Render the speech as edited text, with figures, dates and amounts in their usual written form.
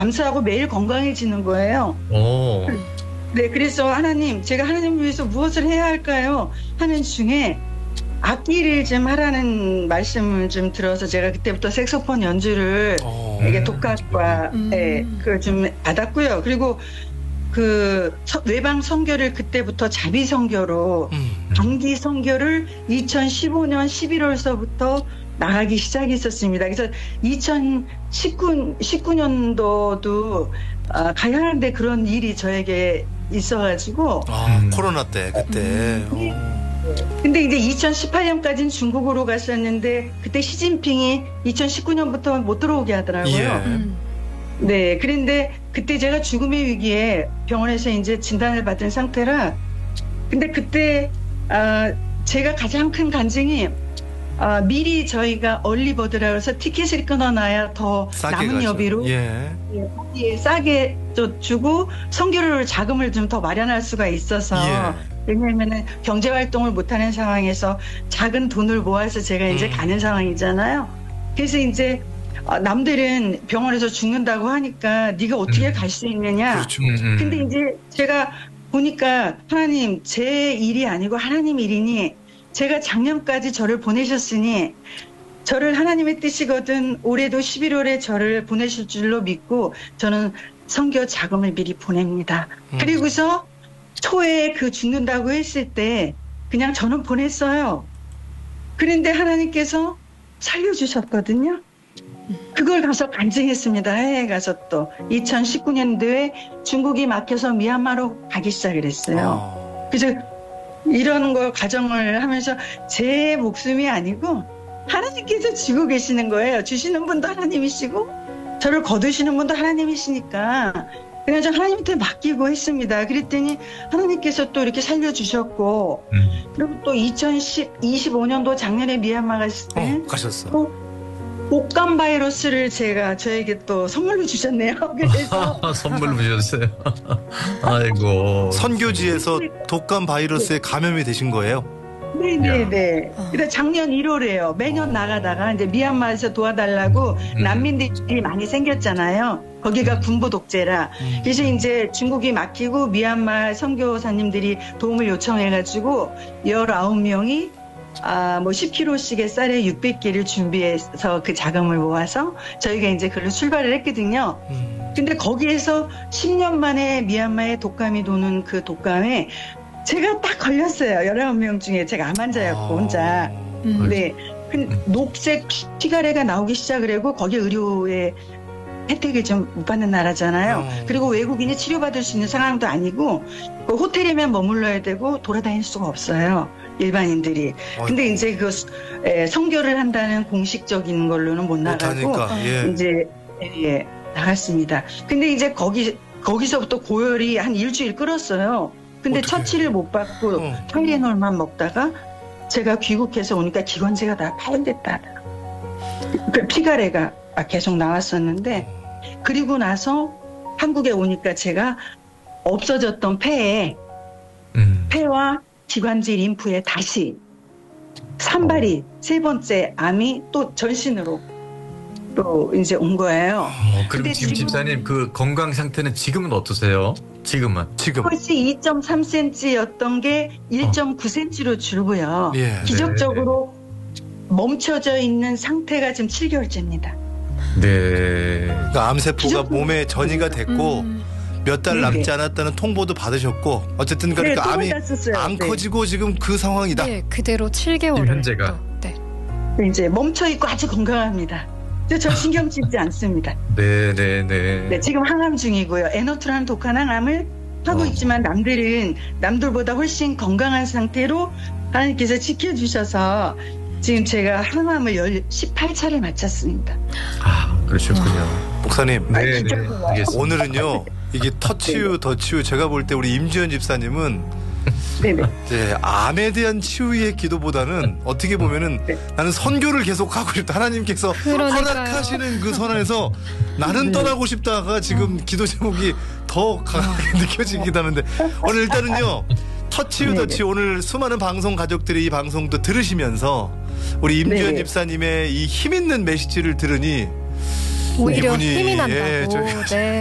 감사하고 매일 건강해지는 거예요. 오. 네, 그래서 하나님, 제가 하나님을 위해서 무엇을 해야 할까요? 하는 중에 악기를 좀 하라는 말씀을 좀 들어서 제가 그때부터 색소폰 연주를 이게 독학과 그걸 좀 받았고요. 그리고 그 외방 선교를 그때부터 자비 선교로 단기 선교를 2015년 11월서부터 나가기 시작했었습니다. 그래서 2019년도도 가야 하는데 그런 일이 저에게 있어가지고 코로나 때 그때 근데 이제 2018년까지는 중국으로 갔었는데 그때 시진핑이 2019년부터 못 들어오게 하더라고요. 예. 네, 그런데 그때 제가 죽음의 위기에 병원에서 이제 진단을 받은 상태라 근데 그때 제가 가장 큰 간증이 미리 저희가 얼리버드라 해서 티켓을 끊어놔야 더 남은 가죠. 여비로 거기에 싸게 주고 선교를 자금을 좀 더 마련할 수가 있어서 왜냐하면은 경제 활동을 못하는 상황에서 작은 돈을 모아서 제가 이제 가는 상황이잖아요. 그래서 이제 남들은 병원에서 죽는다고 하니까 네가 어떻게 갈 수 있느냐. 그렇죠. 근데 이제 제가 보니까 하나님 제 일이 아니고 하나님 일이니 제가 작년까지 저를 보내셨으니 저를 하나님의 뜻이거든 올해도 11월에 저를 보내실 줄로 믿고 저는 선교 자금을 미리 보냅니다. 그리고서 초에 그 죽는다고 했을 때 그냥 저는 보냈어요. 그런데 하나님께서 살려주셨거든요. 그걸 가서 간증했습니다. 해외에 가서 또 2019년도에 중국이 막혀서 미얀마로 가기 시작을 했어요. 그래서 이런 거 가정을 하면서 제 목숨이 아니고 하나님께서 쥐고 계시는 거예요. 주시는 분도 하나님이시고 저를 거두시는 분도 하나님이시니까 그냥 저 하나님한테 맡기고 했습니다. 그랬더니 하나님께서 또 이렇게 살려주셨고 그리고 또 2025년도 작년에 미얀마 갔을 때 가셨어. 독감 바이러스를 저에게 또 선물로 주셨네요. 그래서 선물로 주셨어요. 아이고. 선교지에서 독감 바이러스에 감염이 되신 거예요? 네네네. 그래서 작년 1월에요. 매년 나가다가 이제 미얀마에서 도와달라고 난민들이 많이 생겼잖아요. 거기가 군부 독재라. 그래서 이제 중국이 막히고 미얀마 선교사님들이 도움을 요청해가지고 19명이 뭐 10kg씩의 쌀에 600개를 준비해서 그 자금을 모아서 저희가 이제 그걸로 출발을 했거든요. 근데 거기에서 10년 만에 미얀마에 독감이 도는 그 독감에 제가 딱 걸렸어요. 19명 중에 제가 암 환자였고 혼자. 네. 녹색 피가래가 나오기 시작을 하고 거기 의료에 혜택을 좀 못 받는 나라잖아요. 그리고 외국인이 치료받을 수 있는 상황도 아니고 그 호텔에만 머물러야 되고 돌아다닐 수가 없어요. 일반인들이. 근데 이제 그 선교를 한다는 공식적인 걸로는 못 나가고 이제 나갔습니다. 근데 이제 거기서부터 고열이 한 일주일 끌었어요. 근데 처치를 못 받고 타이레놀만 먹다가 제가 귀국해서 오니까 기관지가 다 파열됐다. 그 피가래가 계속 나왔었는데 그리고 나서 한국에 오니까 제가 없어졌던 폐와 기관지 림프에 다시 산발이 세 번째 암이 또 전신으로 또 이제 온 거예요. 그럼 지금 집사님 그 건강 상태는 지금은 어떠세요? 지금 펄이 2.3cm였던 게 1.9cm로 줄고요. 기적적으로 멈춰져 있는 상태가 지금 7개월째입니다. 네. 그러니까 암세포가 몸에 전이가 됐고 몇 달 남지 않았다는 통보도 받으셨고 어쨌든 그러니까 암이 안 커지고 지금 그 상황이다. 네, 그대로 7개월 현재가. 네, 이제 멈춰 있고 아주 건강합니다. 저 신경 쓰지 않습니다. 네, 지금 항암 중이고요. 에노트라는 독한 항암을 하고 있지만 남들보다 훨씬 건강한 상태로 하나님께서 지켜주셔서 지금 제가 항암을 18차를 마쳤습니다. 그러셨군요. 목사님, 알겠습니다. 오늘은요 이게 터치유 더치유 제가 볼 때 우리 임지연 집사님은 암에 대한 치유의 기도보다는 어떻게 보면은 나는 선교를 계속 하고 싶다. 하나님께서 허락하시는 그 선언에서 나는 떠나고 싶다가 지금 기도 제목이 더 강하게 느껴지기도 하는데 오늘 일단은요 터치유 더치유 오늘 수많은 방송 가족들이 이 방송도 들으시면서 우리 임지연 집사님의 이 힘있는 메시지를 들으니 오히려 이분이, 힘이 난다고. 예, 네.